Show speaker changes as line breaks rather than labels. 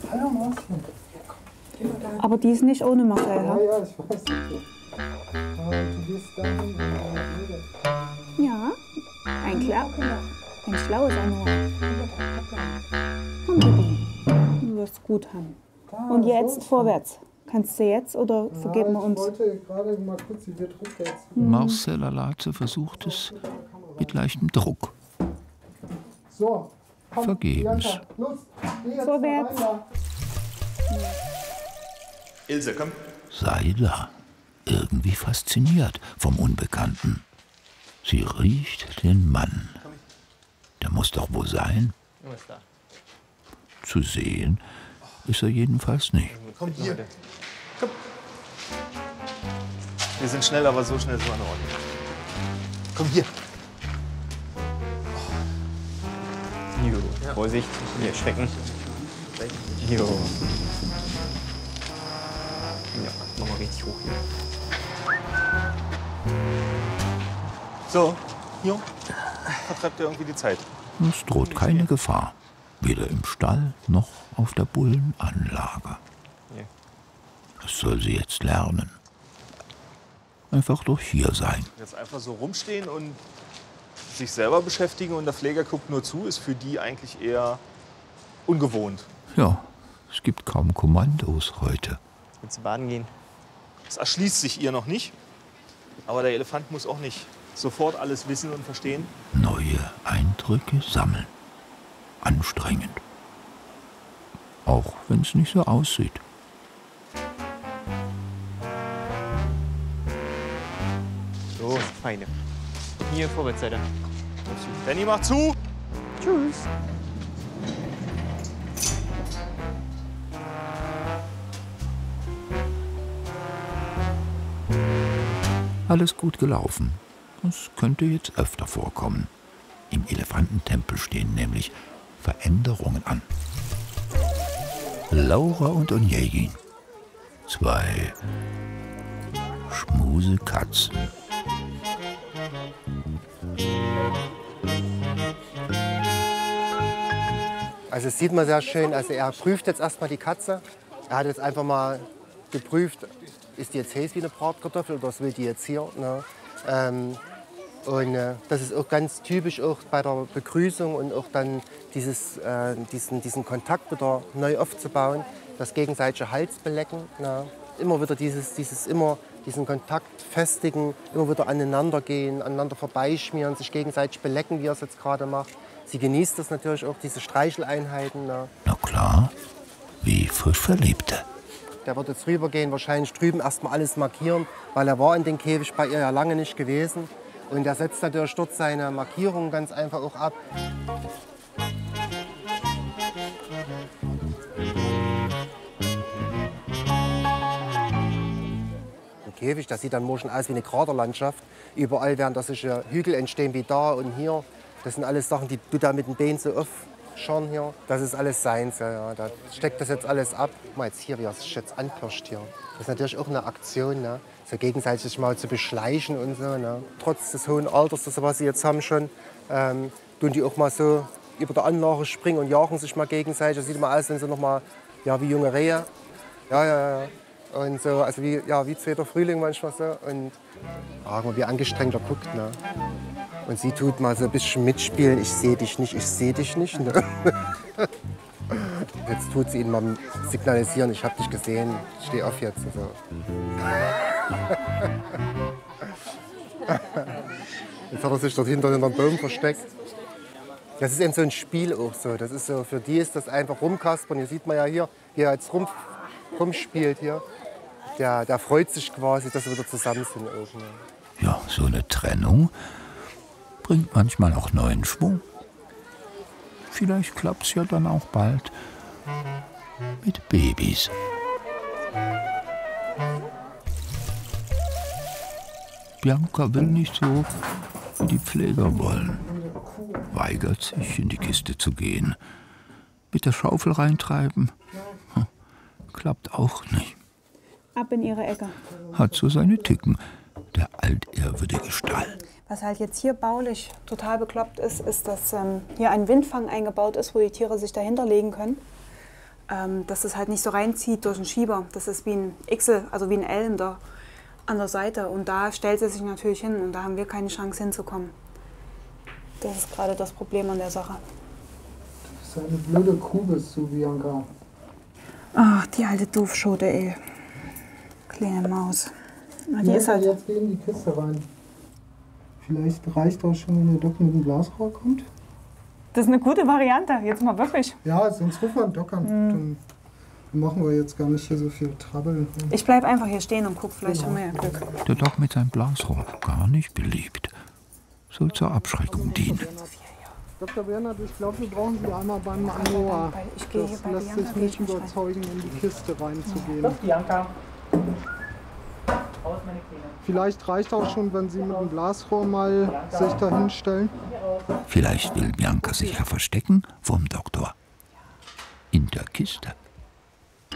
Hallo Martin.
Aber die ist nicht ohne Marcel,
Ja,
ha?
ja, ich weiß. Aber du gehst dahin,
Ja, ein schlaues Anruf. Komm, Baby. Du wirst gut haben. Und jetzt vorwärts. Kannst du jetzt oder vergeben wir uns?
Ich wollte gerade mal kurz die Druck jetzt.
Marcella Latze versucht es mit leichtem Druck.
So, komm,
Vergebens.
Bianca, los, geh jetzt
Vorwärts.
rein, ja.
Ilse, komm.
Seidler, irgendwie fasziniert vom Unbekannten. Sie riecht den Mann. Der muss doch wohl sein. Zu sehen ist er jedenfalls nicht.
Komm hier. Komm. Wir sind schnell, aber so schnell ist es in Ordnung. Komm hier.
Jo, ja. Vorsicht, hier schrecken. Jo. Ja, mach mal richtig hoch hier.
So, jo. Vertreibt ihr irgendwie die Zeit.
Es droht keine Gefahr. Weder im Stall noch auf der Bullenanlage.
Ja.
Das soll sie jetzt lernen. Einfach durch hier sein.
Jetzt einfach so rumstehen und sich selber beschäftigen und der Pfleger guckt nur zu, ist für die eigentlich eher ungewohnt.
Ja, es gibt kaum Kommandos heute.
Willst du baden gehen?
Das erschließt sich ihr noch nicht. Aber der Elefant muss auch nicht sofort alles wissen und verstehen.
Neue Eindrücke sammeln. Anstrengend. Auch wenn es nicht so aussieht.
So, feine. Hier, Vorwärtsseite.
Danny, mach zu!
Tschüss.
Alles gut gelaufen. Das könnte jetzt öfter vorkommen. Im Elefantentempel stehen nämlich Veränderungen an. Laura und Onegin. Zwei Schmusekatzen.
Also das sieht man sehr schön. Also er prüft jetzt erstmal die Katze. Er hat jetzt einfach mal geprüft, ist die jetzt heiß wie eine Bratkartoffel oder was will die jetzt hier? Ne? Das ist auch ganz typisch auch bei der Begrüßung und auch dann diesen Kontakt wieder neu aufzubauen, das gegenseitige Halsbelecken. Ne? Immer wieder diesen Kontakt festigen, immer wieder aneinander gehen, aneinander vorbeischmieren, sich gegenseitig belecken, wie er es jetzt gerade macht. Sie genießt das natürlich auch, diese Streicheleinheiten. Ne?
Na klar, wie frisch Verliebte.
Der wird jetzt rübergehen, wahrscheinlich drüben erstmal alles markieren, weil er war in den Käfig bei ihr ja lange nicht gewesen. Und er setzt natürlich dort seine Markierungen ganz einfach auch ab. Ein Käfig, das sieht dann morgen aus wie eine Kraterlandschaft. Überall werden da solche Hügel entstehen wie da und hier. Das sind alles Sachen, die du da mit dem Bein so aufschauen hier. Das ist alles seins, ja. Da steckt das jetzt alles ab. Guck mal jetzt hier, wie er sich jetzt anpirscht hier. Das ist natürlich auch eine Aktion, ne? So gegenseitig sich mal zu beschleichen und so. Ne? Trotz des hohen Alters, das was sie jetzt haben schon, tun die auch mal so über der Anlage springen und jagen sich mal gegenseitig. Das sieht mal aus, wenn sie noch mal, ja, wie junge Rehe. Ja. Und so, also wie zweiter Frühling manchmal so. Und guck mal, wie angestrengt er guckt. Ne? Und sie tut mal so ein bisschen mitspielen. Ich sehe dich nicht, ich sehe dich nicht. Ne? Jetzt tut sie ihn mal signalisieren, ich habe dich gesehen, steh auf jetzt. Also. Jetzt hat er sich dort hinter einem Baum versteckt. Das ist eben so ein Spiel auch so. Das ist so, für die ist das einfach rumkaspern. Hier sieht man ja hier, wie er jetzt rumspielt hier. Der freut sich quasi, dass wir wieder zusammen sind. Auch, ne?
Ja, so eine Trennung bringt manchmal auch neuen Schwung. Vielleicht klappt's ja dann auch bald mit Babys. Bianca will nicht so, wie die Pfleger wollen. Weigert sich, in die Kiste zu gehen. Mit der Schaufel reintreiben, klappt auch nicht.
Ab in ihre Ecke.
Hat so seine Tücken, der altehrwürdige Stall.
Was halt jetzt hier baulich total bekloppt ist, ist, dass hier ein Windfang eingebaut ist, wo die Tiere sich dahinter legen können. dass es halt nicht so reinzieht durch den Schieber. Das ist wie ein X, also wie ein L an der Seite. Und da stellt sie sich natürlich hin und da haben wir keine Chance hinzukommen. Das ist gerade das Problem an der Sache.
Das ist eine blöde Kuh bist du, Bianca.
Ach, die alte Doofschote, ey. Kleine Maus. Na, die ist halt...
Jetzt geh in die Kiste rein. Vielleicht reicht auch schon, wenn der Doc mit dem Blasrohr kommt.
Das ist eine gute Variante, jetzt mal wirklich.
Ja, sonst rufen wir einen Doc an. Dann machen wir jetzt gar nicht hier so viel Trouble.
Ich bleib einfach hier stehen und guck, vielleicht haben wir ja Glück.
Der Doc mit seinem Blasrohr, gar nicht beliebt. Soll zur Abschreckung dienen.
Dr. Bernhard, ich glaube, wir brauchen Sie einmal beim Manoa.
Ich gehe hier
Das
bei
lässt
Bianca,
sich
gehe
nicht
ich rein.
überzeugen, in die Kiste reinzugehen.
Bianca. Aus meine Klinge.
Vielleicht reicht auch schon, wenn Sie mit dem Blasrohr mal sich da hinstellen.
Vielleicht will Bianca sich ja verstecken vom Doktor. In der Kiste.